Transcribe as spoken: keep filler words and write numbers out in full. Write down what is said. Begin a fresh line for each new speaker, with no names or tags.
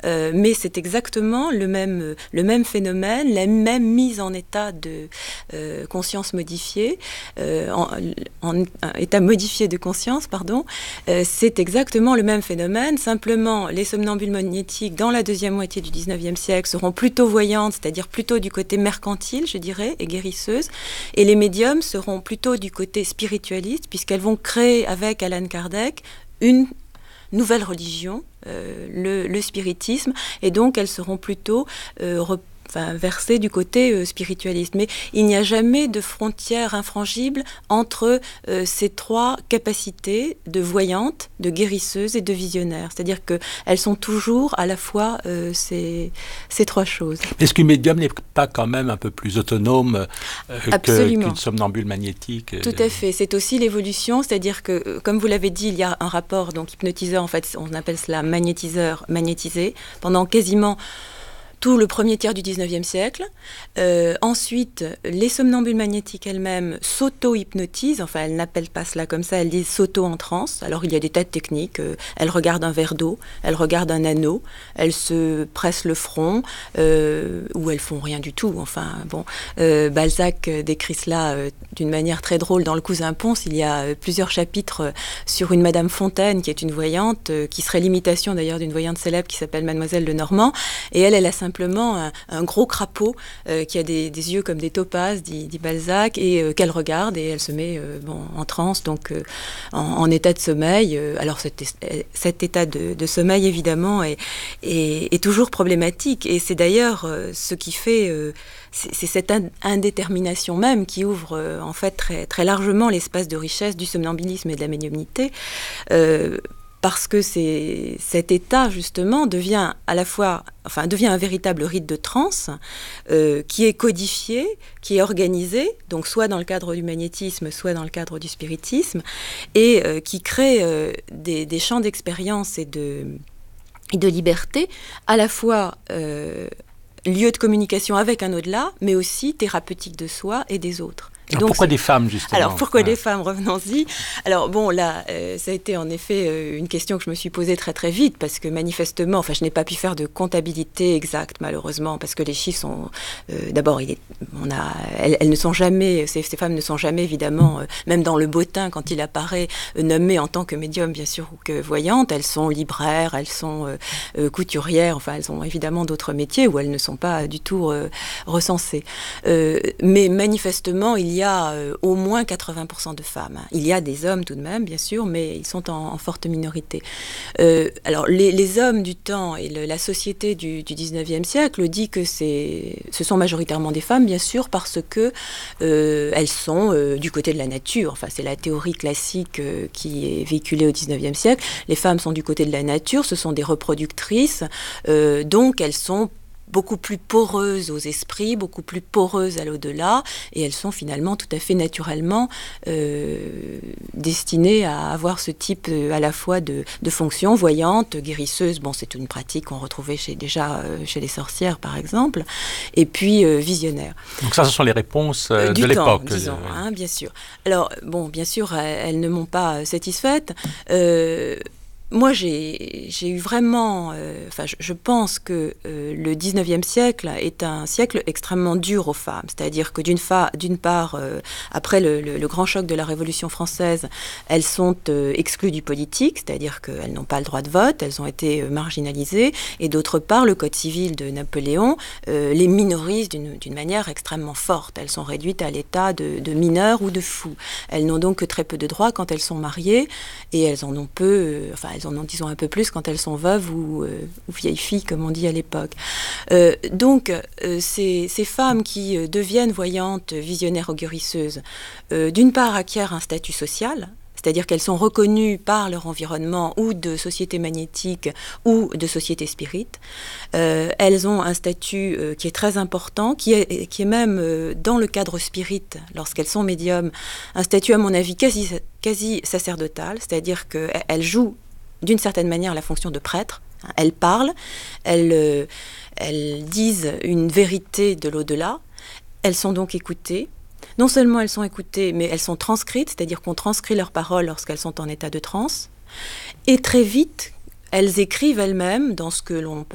euh, mais c'est exactement le même, le même phénomène, la même mise en état de euh, conscience modifiée, euh, en, en, en état modifié de conscience, pardon. Euh, c'est exactement le même phénomène, simplement les somnambules magnétiques dans la deuxième moitié du dix-neuvième siècle seront plutôt voyantes, c'est-à-dire plutôt du côté mercantile, je dirais, et guérisseuses, et les médiums seront plutôt du côté spiritualiste, puisqu'elles vont créer avec Allan Kardec une nouvelle religion, euh, le, le spiritisme, et donc elles seront plutôt euh, rep- Enfin, versé du côté euh, spiritualiste. Mais il n'y a jamais de frontière infrangible entre euh, ces trois capacités de voyante, de guérisseuse et de visionnaire. C'est-à-dire qu'elles sont toujours à la fois euh, ces, ces trois choses.
Est-ce qu'une médium n'est pas quand même un peu plus autonome euh, que, qu'une somnambule magnétique euh...
Tout à fait. C'est aussi l'évolution. C'est-à-dire que, comme vous l'avez dit, il y a un rapport donc hypnotiseur, en fait, on appelle cela magnétiseur, magnétisé, pendant quasiment tout le premier tiers du dix-neuvième siècle. Euh, ensuite, les somnambules magnétiques elles-mêmes s'auto-hypnotisent, enfin elles n'appellent pas cela comme ça, elles disent s'auto en transe. Alors il y a des tas de techniques, euh, elles regardent un verre d'eau, elles regardent un anneau, elles se pressent le front, euh, ou elles font rien du tout. Enfin bon, euh, Balzac décrit cela euh, d'une manière très drôle dans Le Cousin Pons. Il y a euh, plusieurs chapitres sur une Madame Fontaine qui est une voyante, euh, qui serait l'imitation d'ailleurs d'une voyante célèbre qui s'appelle Mademoiselle Lenormand, et elle, elle a simplement un, un gros crapaud euh, qui a des, des yeux comme des topazes, dit, dit Balzac, et euh, qu'elle regarde, et elle se met euh, bon, en transe, donc euh, en, en état de sommeil. Euh, alors cet, cet état de, de sommeil, évidemment, est, est, est toujours problématique, et c'est d'ailleurs euh, ce qui fait... Euh, c'est, c'est cette indétermination même qui ouvre euh, en fait très, très largement l'espace de richesse du somnambulisme et de la médiumnité. Euh, Parce que c'est, cet état, justement, devient à la fois, enfin, devient un véritable rite de transe euh, qui est codifié, qui est organisé, donc soit dans le cadre du magnétisme, soit dans le cadre du spiritisme, et euh, qui crée euh, des, des champs d'expérience et de, et de liberté, à la fois euh, lieu de communication avec un au-delà, mais aussi thérapeutique de soi et des autres.
Alors
donc,
pourquoi des femmes, justement?
Alors, pourquoi
ouais.
des femmes, revenons-y. Alors, bon, là, euh, ça a été en effet euh, une question que je me suis posée très très vite, parce que manifestement, enfin, je n'ai pas pu faire de comptabilité exacte, malheureusement, parce que les chiffres sont... Euh, d'abord, il est, on a, elles, elles ne sont jamais, ces, ces femmes ne sont jamais, évidemment, euh, même dans le bottin, quand il apparaît, euh, nommées en tant que médium, bien sûr, ou que voyantes, elles sont libraires, elles sont euh, euh, couturières, enfin, elles ont évidemment d'autres métiers où elles ne sont pas du tout euh, recensées. Euh, mais manifestement, il y a Il y a euh, au moins quatre-vingts pour cent de femmes. Il y a des hommes tout de même, bien sûr, mais ils sont en, en forte minorité. Euh, alors, les, les hommes du temps et le, la société du, du dix-neuvième siècle dit que c'est, ce sont majoritairement des femmes, bien sûr, parce que euh, elles sont euh, du côté de la nature. Enfin, c'est la théorie classique euh, qui est véhiculée au dix-neuvième siècle. Les femmes sont du côté de la nature, ce sont des reproductrices, euh, donc elles sont beaucoup plus poreuses aux esprits, beaucoup plus poreuses à l'au-delà, et elles sont finalement tout à fait naturellement euh, destinées à avoir ce type euh, à la fois de, de fonction voyante, guérisseuse. Bon, c'est une pratique qu'on retrouvait chez, déjà euh, chez les sorcières, par exemple, et puis euh, visionnaire.
Donc ça, ce sont les réponses euh,
du
de l'époque.
Temps, disons, euh, hein, bien sûr. Alors, bon, bien sûr, elles, elles ne m'ont pas satisfaite. Euh, Moi, j'ai, j'ai eu vraiment... Euh, enfin, je, je pense que euh, le dix-neuvième siècle est un siècle extrêmement dur aux femmes. C'est-à-dire que d'une, fa- d'une part, euh, après le, le, le grand choc de la Révolution française, elles sont euh, exclues du politique, c'est-à-dire qu'elles n'ont pas le droit de vote, elles ont été euh, marginalisées. Et d'autre part, le Code civil de Napoléon euh, les minorise d'une, d'une manière extrêmement forte. Elles sont réduites à l'état de, de mineurs ou de fous. Elles n'ont donc que très peu de droits quand elles sont mariées, et elles en ont peu... Euh, enfin, elles en ont, disons, un peu plus quand elles sont veuves ou, euh, ou vieilles filles, comme on dit à l'époque. Euh, donc, euh, ces, ces femmes qui euh, deviennent voyantes, visionnaires ou guérisseuses, euh, d'une part acquièrent un statut social, c'est-à-dire qu'elles sont reconnues par leur environnement ou de société magnétique ou de société spirite. Euh, elles ont un statut euh, qui est très important, qui est, qui est même euh, dans le cadre spirit, lorsqu'elles sont médiums, un statut à mon avis quasi, quasi sacerdotal, c'est-à-dire qu'elles jouent d'une certaine manière la fonction de prêtre. Elles parlent, elles, euh, elles disent une vérité de l'au-delà, elles sont donc écoutées. Non seulement elles sont écoutées, mais elles sont transcrites, c'est-à-dire qu'on transcrit leurs paroles lorsqu'elles sont en état de transe. Et très vite, elles écrivent elles-mêmes dans ce que l'on peut